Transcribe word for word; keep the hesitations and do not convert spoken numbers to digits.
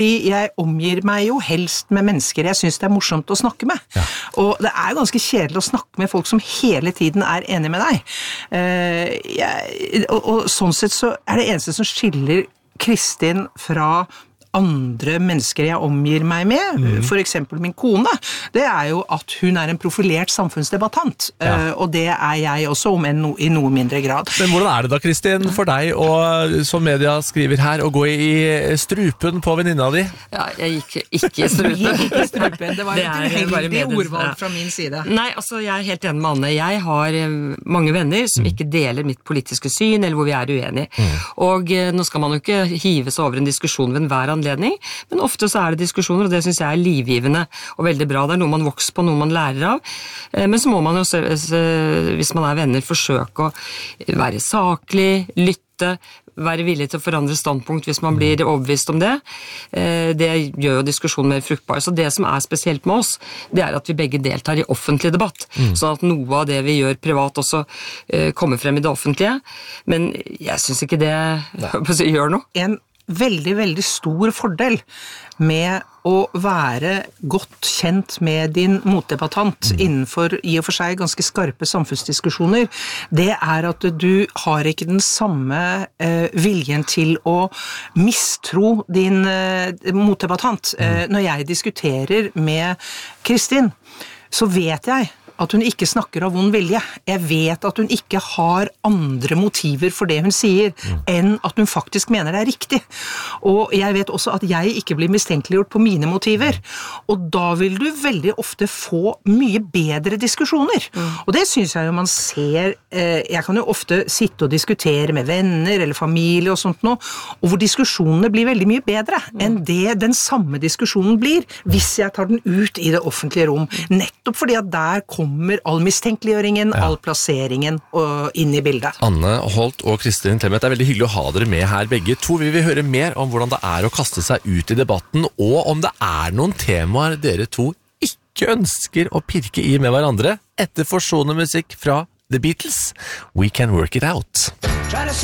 Jeg omgir meg jo helst med mennesker jeg synes det er morsomt å snakke med. Ja. Og det er ganske kjedelig å snakke med folk som hele tiden er enige med deg. Uh, jeg, og, og sånn sett så er det eneste som skiller Kristin fra andre mennesker jeg omgir meg med, mm. for eksempel min kone, det er jo at hun er en profilert samfunnsdebattant, ja. uh, og det er jeg også, om en no, i noe mindre grad. Men hvordan er det da, Kristin, for deg, og som media skriver her, å gå i strupen på venninna di? Ja, jeg gikk ikke i strupen. Ikke i strupen. Det var det et uheldig ordvalg fra min side. Nei, altså, jeg er helt enig med Anne. Jeg har mange venner som mm. ikke deler mitt politiske syn, eller hvor vi er uenige. Mm. Og uh, nå skal man jo ikke hive seg over en diskusjon ved enhver anledning, men ofte så er det diskusjoner, og det synes jeg er livgivende og veldig bra. Det er noe man vokser på, noe man lærer av. Men så må man jo, hvis man er venner, forsøke å være saklig, lytte, være villig til å forandre standpunkt hvis man blir overbevist om det. Det gjør jo diskusjonen mer fruktbar. Så det som er spesielt med oss, det er at vi begge deltar i offentlig debatt, mm. sånn at noe av det vi gjør privat også kommer frem i det offentlige. Men jeg synes ikke det gjør noe. En veldig, veldig stor fordel med å være godt kjent med din motdebattant mm. innenfor i og for seg ganske skarpe samfunnsdiskusjoner, det er at du har ikke den samme eh, viljen til å mistro din eh, motdebattant. Mm. Eh, når jeg diskuterer med Kristin, så vet jeg at hun ikke snakker av vond vilje. Jeg vet at hun ikke har andre motiver for det hun sier, mm. enn at hun faktisk mener det er riktig. Og jeg vet også at jeg ikke blir mistenkeliggjort på mine motiver. Og da vil du veldig ofte få mye bedre diskusjoner. Mm. Og det synes jeg jo man ser, eh, jeg kan jo ofte sitte og diskutere med venner eller familie og sånt nå, og hvor diskusjonene blir veldig mye bedre mm. enn det den samme diskusjonen blir, hvis jeg tar den ut i det offentlige rom. Nettopp fordi at der kommer kommer all mistenkeliggjøringen, ja. all plasseringen og inn i bildet. Anne Holt og Kristin Clemet, det er veldig hyggelig å ha dere med her begge to. Vi vil høre mer om hvordan det er å kaste seg ut i debatten, og om det er noen temaer dere to ikke ønsker å pirke i med hverandre etter forsonende musikk fra The Beatles. We Can Work It Out.